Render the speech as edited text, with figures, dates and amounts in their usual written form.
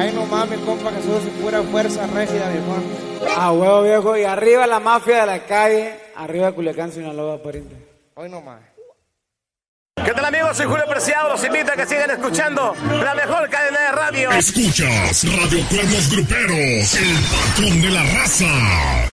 Ay, no mames, compa, que sos pura fuerza rígida, viejón. Ah, huevo, viejo. Y arriba la mafia de la calle. Arriba Culiacán, Sinaloa, pariente. Hoy no más. ¿Qué tal, amigos? Soy Julio Preciado. Los invito a que sigan escuchando la mejor cadena de radio. Escuchas Radio Cuernos Gruperos, el patrón de la raza.